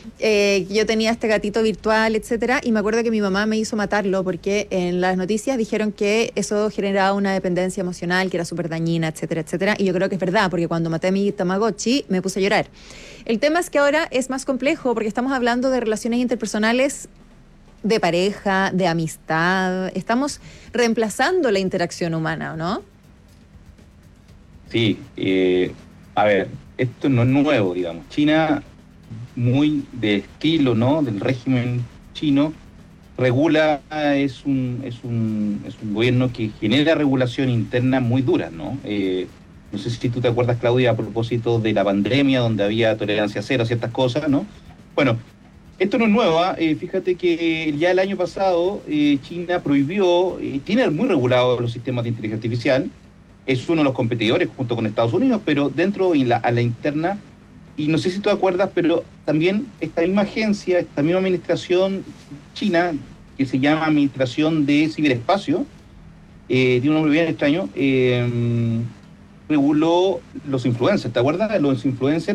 Yo tenía este gatito virtual, etcétera, y me acuerdo que mi mamá me hizo matarlo porque en las noticias dijeron que eso generaba una dependencia emocional, que era súper dañina, etcétera, etcétera, y yo creo que es verdad, porque cuando maté a mi Tamagotchi me puse a llorar. El tema es que ahora es más complejo porque estamos hablando de relaciones interpersonales de pareja, de amistad, estamos reemplazando la interacción humana, ¿o no? Sí, a ver, esto no es nuevo, digamos. China, muy de estilo, ¿no? Del régimen chino, regula, es un gobierno que genera regulación interna muy dura, ¿no? No sé si tú te acuerdas, Claudia, a propósito de la pandemia, donde había tolerancia cero a ciertas cosas, ¿no? Bueno, esto no es nuevo, ¿ah? Fíjate que ya el año pasado China prohibió, tiene muy regulados los sistemas de inteligencia artificial, es uno de los competidores junto con Estados Unidos, pero dentro a la interna, y no sé si tú te acuerdas, pero también esta misma agencia, esta misma administración china, que se llama Administración de Ciberespacio, tiene un nombre bien extraño, reguló los influencers. ¿Te acuerdas? Los influencers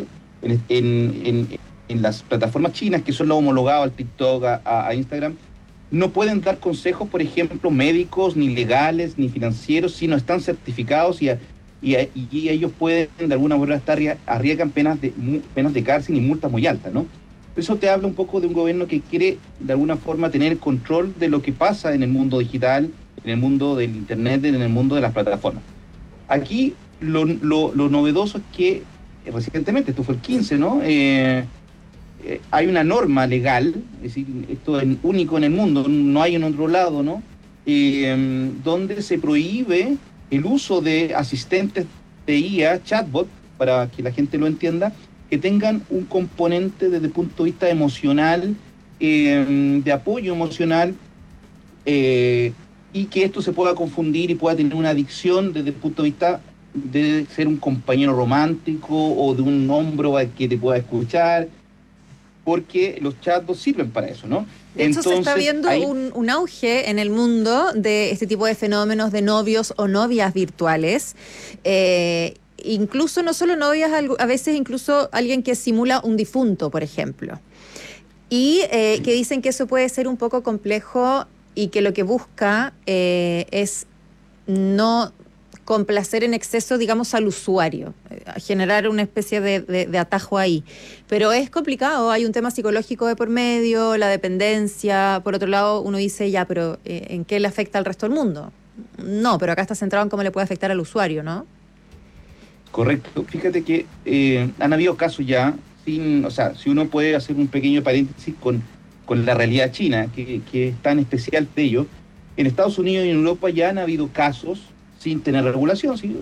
en las plataformas chinas, que son los homologados al TikTok, a Instagram, no pueden dar consejos, por ejemplo, médicos, ni legales, ni financieros, si no están certificados y ellos pueden, de alguna manera, arriesgan penas de cárcel y multas muy altas, ¿no? Eso te habla un poco de un gobierno que quiere, de alguna forma, tener control de lo que pasa en el mundo digital, en el mundo del Internet, en el mundo de las plataformas. Aquí lo novedoso es que recientemente, esto fue el 15, ¿no? Hay una norma legal, es decir, esto es único en el mundo, no hay en otro lado, ¿no? Donde se prohíbe el uso de asistentes de IA, chatbot, para que la gente lo entienda, que tengan un componente desde el punto de vista emocional, de apoyo emocional, y que esto se pueda confundir y pueda tener una adicción desde el punto de vista de ser un compañero romántico o de un hombro al que te pueda escuchar, porque los chatbots sirven para eso, ¿no? De hecho, se está Entonces, viendo ahí, un auge en el mundo de este tipo de fenómenos de novios o novias virtuales. Incluso no solo novias, a veces incluso alguien que simula un difunto, por ejemplo. Y que dicen que eso puede ser un poco complejo y que lo que busca es no complacer en exceso, digamos, al usuario, generar una especie de atajo ahí. Pero es complicado, hay un tema psicológico de por medio, la dependencia. Por otro lado, uno dice, ya, pero ¿en qué le afecta al resto del mundo? No, pero acá está centrado en cómo le puede afectar al usuario, ¿no? correcto, fíjate que han habido casos ya, o sea, si uno puede hacer un pequeño paréntesis con la realidad china, que es tan especial de ello, en Estados Unidos y en Europa ya han habido casos, sin tener regulación, ¿sí?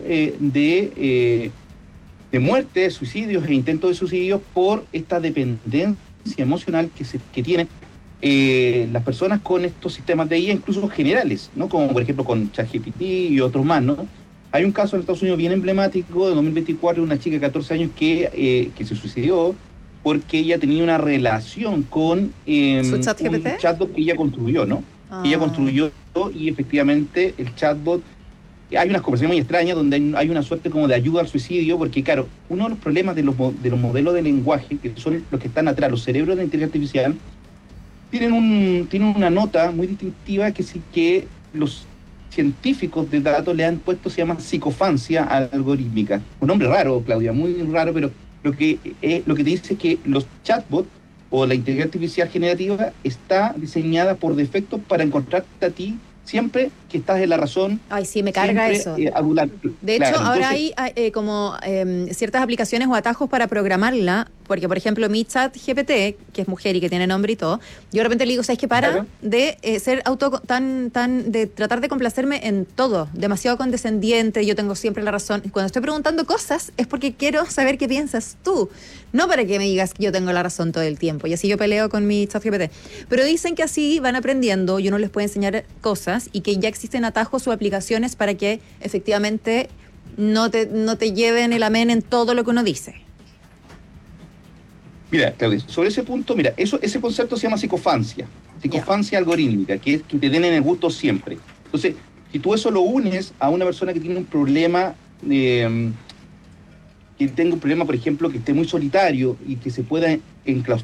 De muertes, suicidios e intentos de suicidio por esta dependencia emocional que tienen las personas con estos sistemas de IA, incluso generales, ¿no? Como por ejemplo con ChatGPT y otros más, ¿no? Hay un caso en Estados Unidos bien emblemático de 2024 de una chica de 14 años que se suicidió porque ella tenía una relación con ¿Su chat un GPT? chatbot que ella construyó, ¿no? Ella Ah. construyó y efectivamente el chatbot, hay unas conversaciones muy extrañas donde hay una suerte como de ayuda al suicidio, porque claro, uno de los problemas de los modelos de lenguaje, que son los que están atrás, los cerebros de la inteligencia artificial, tienen una nota muy distintiva que los científicos de datos le han puesto, se llama psicofancia algorítmica. Un nombre raro, Claudia, muy raro, pero lo que te dice es que los chatbots o la inteligencia artificial generativa está diseñada por defecto para encontrarte a ti siempre que estás en la razón, Ay, sí, me carga siempre eso. adulante. De hecho, Claro, ahora entonces, hay como ciertas aplicaciones o atajos para programarla, porque por ejemplo mi chat GPT, que es mujer y que tiene nombre y todo, yo de repente le digo, ¿sabes qué? Para claro, de ser de tratar de complacerme en todo, demasiado condescendiente, yo tengo siempre la razón. Y cuando estoy preguntando cosas es porque quiero saber qué piensas tú, no para que me digas que yo tengo la razón todo el tiempo. Y así yo peleo con mi chat GPT. Pero dicen que así van aprendiendo y uno les puede enseñar cosas y que ya existen atajos o aplicaciones para que efectivamente no te lleven el amén en todo lo que uno dice. mira, Claudia, sobre ese punto, mira, ese concepto se llama psicofancia, Ya. psicofancia algorítmica, que es que te den en el gusto siempre. Entonces, si tú eso lo unes a una persona que tiene un problema, que tenga un problema, por ejemplo, que esté muy solitario y que se pueda enclaustrar